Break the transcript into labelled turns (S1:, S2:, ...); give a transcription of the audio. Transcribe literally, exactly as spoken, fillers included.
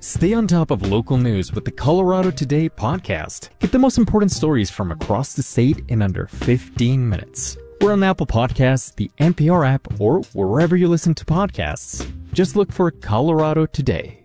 S1: Stay on top of local news with the Colorado Today podcast. Get the most important stories from across the state in under fifteen minutes. We're on Apple Podcasts, the N P R app, or wherever you listen to podcasts. Just look for Colorado Today.